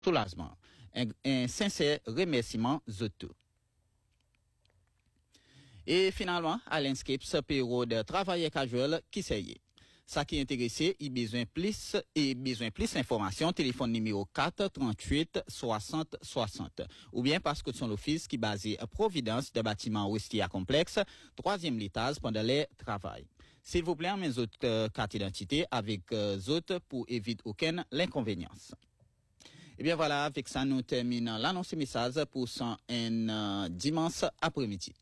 soulagement. Un sincère remerciement Zoto. Et finalement, à l'inscription, ce période de travail casual qui s'est ça qui est intéressé, il besoin plus d'informations, téléphone numéro 4 38 60 60. Ou bien parce que son office qui est basé à Providence de bâtiment Ouestia complexe, 3e étage pendant les travail. S'il vous plaît, mes autres cartes d'identité avec autres pour éviter aucune inconvénience. Et bien voilà, avec ça nous terminons l'annonce message pour un dimanche après-midi.